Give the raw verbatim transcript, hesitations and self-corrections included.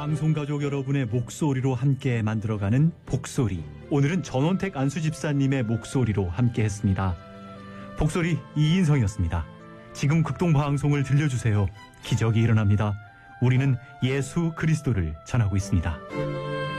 방송가족 여러분의 목소리로 함께 만들어가는 복소리. 오늘은 전원택 안수 집사님의 목소리로 함께 했습니다. 복소리 이인성이었습니다. 지금 극동방송을 들려주세요. 기적이 일어납니다. 우리는 예수 그리스도를 전하고 있습니다.